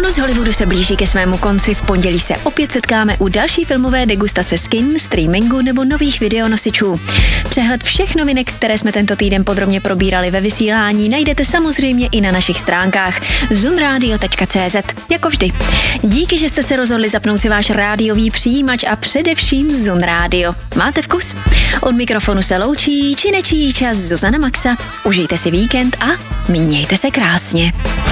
Noc Hollywoodu se blíží ke svému konci. V pondělí se opět setkáme u další filmové degustace z kin, streamingu nebo nových videonosičů. Přehled všech novinek, které jsme tento týden podrobně probírali ve vysílání, najdete samozřejmě i na našich stránkách zunradio.cz. Jako vždy. Díky, že jste se rozhodli zapnout si váš rádiový přijímač a především Zun Radio. Máte vkus? Od mikrofonu se loučí či nečí čas Zuzana Maxa. Užijte si víkend a mějte se krásně.